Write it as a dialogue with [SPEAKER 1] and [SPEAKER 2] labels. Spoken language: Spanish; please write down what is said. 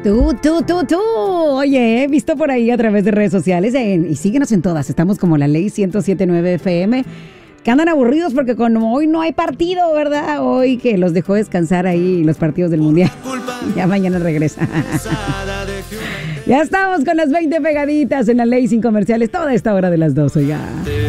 [SPEAKER 1] Tú. Oye, he visto por ahí a través de redes sociales y síguenos en todas. Estamos como la Ley 107.9 FM. Que andan aburridos porque como hoy no hay partido, ¿verdad? Hoy que los dejó descansar ahí los partidos del Mundial. Ya mañana regresa. Ya estamos con las 20 pegaditas en la Ley sin comerciales toda esta hora de las 2, oiga.